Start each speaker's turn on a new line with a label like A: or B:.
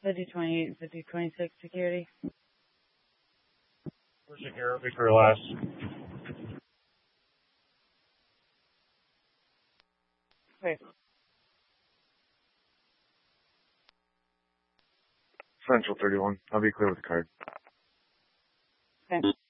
A: 5028 and 5026 security.
B: For security for last.
A: Okay.
C: Central 31. I'll be clear with the card.
A: Okay.